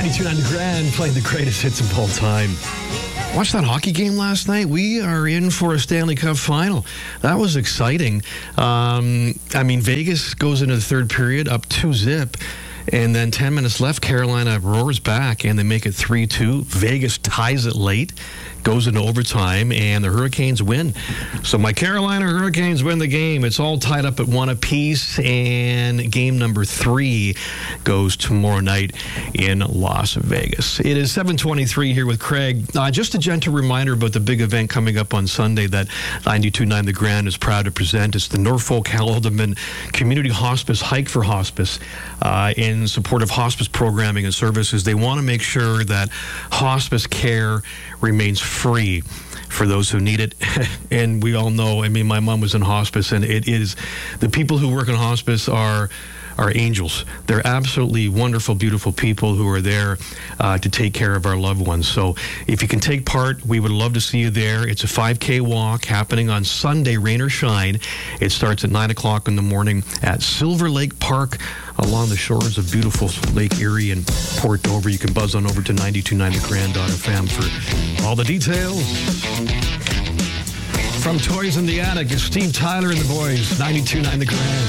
92.9 The Grand, playing the greatest hits of all time. Watched that hockey game last night. We are in for a Stanley Cup final. That was exciting. Vegas goes into the third period up 2-0. And then 10 minutes left, Carolina roars back, and they make it 3-2. Vegas ties it late, goes into overtime, and the Hurricanes win. So my Carolina Hurricanes win the game. It's all tied up at 1 apiece, and game number 3 goes tomorrow night in Las Vegas. It is 7:23 here with Craig. Just a gentle reminder about the big event coming up on Sunday that 92.9 The Grand is proud to present. It's the Norfolk Haldimand Community Hospice Hike for Hospice. In support of hospice programming and services, they want to make sure that hospice care remains free for those who need it. And we all know, my mom was in hospice, and it is, the people who work in hospice are angels. They're absolutely wonderful, beautiful people who are there to take care of our loved ones. So if you can take part, we would love to see you there. It's a 5K walk happening on Sunday, rain or shine. It starts at 9 o'clock in the morning at Silver Lake Park along the shores of beautiful Lake Erie and Port Dover. You can buzz on over to 92.9thegrand.fm for all the details. From Toys in the Attic, it's Steve Tyler and the boys, 92.9 The Grand.